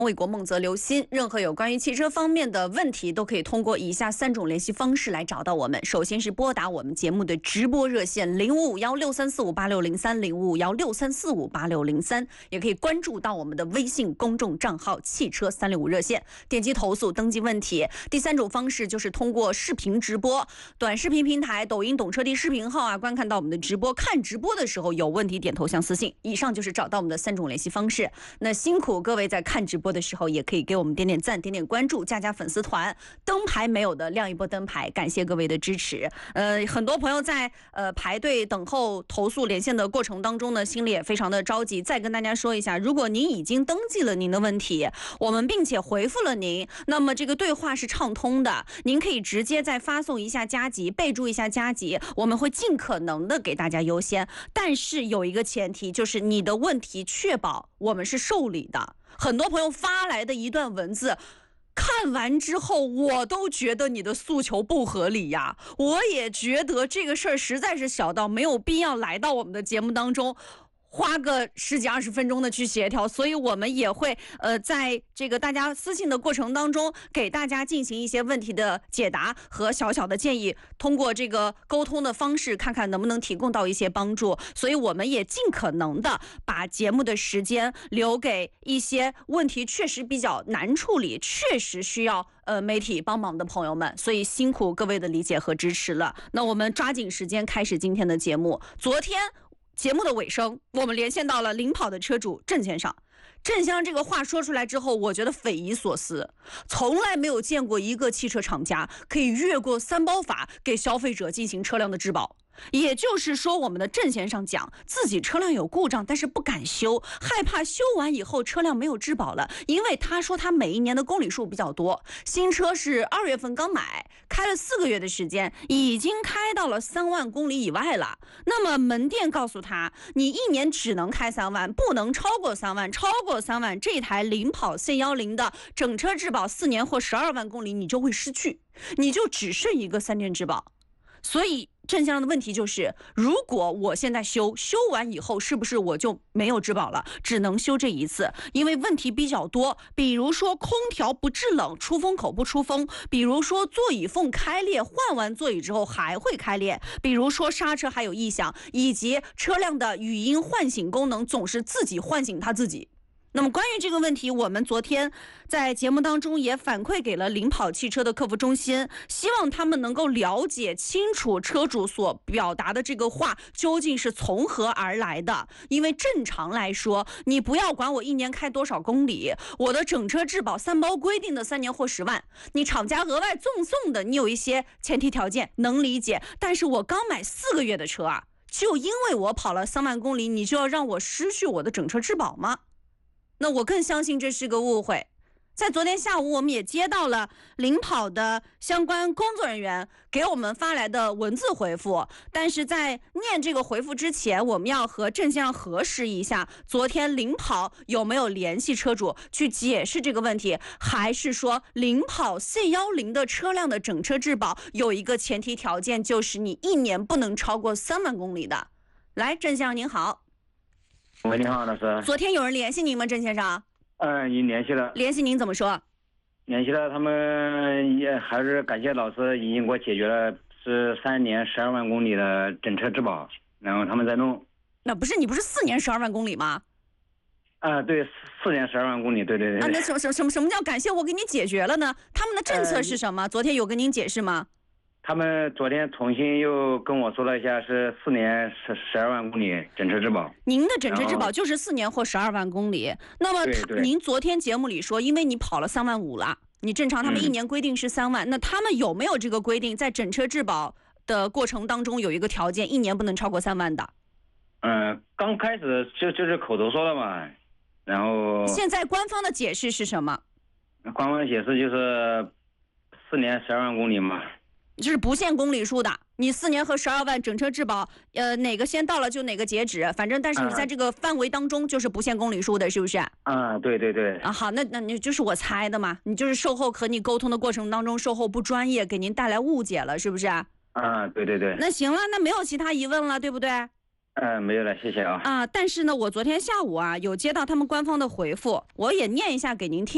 为国梦则留心，任何有关于汽车方面的问题，都可以通过以下3种联系方式来找到我们。首先是拨打我们节目的直播热线055163458603，055163458603，也可以关注到我们的微信公众账号汽车365热线，点击投诉登记问题。第3种方式就是通过视频直播，短视频平台抖音懂车帝视频号啊，观看到我们的直播，看直播的时候有问题点头像私信。以上就是找到我们的3种联系方式。那辛苦各位在看直播的时候，也可以给我们点点赞、点点关注、加粉丝团。灯牌没有的亮一波灯牌，感谢各位的支持。很多朋友在排队等候投诉连线的过程当中呢，心里也非常的着急。再跟大家说一下，如果您已经登记了您的问题，我们并且回复了您，那么这个对话是畅通的，您可以直接再发送一下加急，备注一下加急，我们会尽可能的给大家优先。但是有一个前提，就是你的问题确保我们是受理的。很多朋友发来的一段文字，看完之后我都觉得你的诉求不合理呀，我也觉得这个事儿实在是小到没有必要来到我们的节目当中花个10几20分钟的去协调，所以我们也会在这个大家私信的过程当中，给大家进行一些问题的解答和小小的建议，通过这个沟通的方式，看看能不能提供到一些帮助。所以我们也尽可能的把节目的时间留给一些问题确实比较难处理，确实需要媒体帮忙的朋友们，所以辛苦各位的理解和支持了。那我们抓紧时间开始今天的节目。昨天节目的尾声，我们连线到了领跑的车主郑先生。郑先生这个话说出来之后，我觉得匪夷所思，从来没有见过一个汽车厂家可以越过3包法给消费者进行车辆的质保。也就是说，我们的郑先生讲自己车辆有故障，但是不敢修，害怕修完以后车辆没有质保了。因为他说他每一年的公里数比较多，新车是2月份刚买，开了4个月的时间，已经开到了3万公里以外了。那么门店告诉他，你1年只能开3万，不能超过3万，超过3万，这台领跑 C10 的整车质保4年或12万公里你就会失去，你就只剩一个3年质保。所以郑先生的问题就是，如果我现在修完以后，是不是我就没有质保了，只能修这一次？因为问题比较多，比如说空调不制冷，出风口不出风，比如说座椅缝开裂，换完座椅之后还会开裂，比如说刹车还有异响，以及车辆的语音唤醒功能总是自己唤醒它自己。那么关于这个问题，我们昨天在节目当中也反馈给了领跑汽车的客服中心，希望他们能够了解清楚车主所表达的这个话究竟是从何而来的。因为正常来说，你不要管我1年开多少公里，我的整车质保3包规定的3年或10万，你厂家额外赠送的，你有一些前提条件能理解，但是我刚买4个月的车啊，就因为我跑了3万公里，你就要让我失去我的整车质保吗？那我更相信这是个误会。在昨天下午，我们也接到了领跑的相关工作人员给我们发来的文字回复，但是在念这个回复之前，我们要和郑先生核实一下，昨天领跑有没有联系车主去解释这个问题，还是说领跑 C10 的车辆的整车质保有一个前提条件，就是你1年不能超过3万公里的。来，郑先生您好。 喂，你好，老师。 昨天有人联系您吗，郑先生？ 已经联系了。 联系您怎么说？ 联系了，他们也还是感谢老师已经给我解决了，是3年12万公里的整车质保，然后他们在弄。 那不是你不是4年12万公里吗？ 对，4年12万公里，对。 那什么叫感谢我给你解决了呢？他们的政策是什么？昨天有跟您解释吗？ 他们昨天重新又跟我说了一下，是4年12万公里整车质保。 您的整车质保就是4年或12万公里。那么您昨天节目里说，因为你跑了3万5了，你正常他们1年规定是3万，那他们有没有这个规定，在整车质保的过程当中有一个条件，1年不能超过3万的？ 刚开始就是口头说的嘛，然后现在官方的解释是什么？ 官方解释就是4年12万公里嘛。 就是不限公里数的，你4年和12万整车质保，哪个先到了就哪个截止，反正但是你在这个范围当中就是不限公里数的，是不是？ 对。 好，那你就是我猜的嘛，你就是售后和你沟通的过程当中，售后不专业，给您带来误解了，是不是？ 对。 那行了，那没有其他疑问了，对不对？ 没有了，谢谢啊。 但是呢，我昨天下午有接到他们官方的回复，我也念一下给您听。